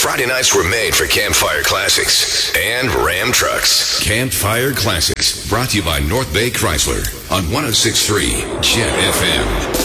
Friday nights were made for Campfire Classics and Ram Trucks. Campfire Classics, brought to you by North Bay Chrysler on 106.3 Jet FM.